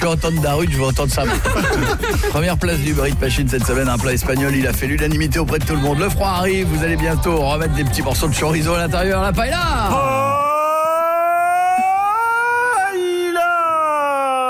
Je veux entendre Darude, je veux entendre ça. Première place du Burrito Machine cette semaine, un plat espagnol, il a fait l'unanimité auprès de tout le monde. Le froid arrive, vous allez bientôt remettre des petits morceaux de chorizo à l'intérieur, la paella.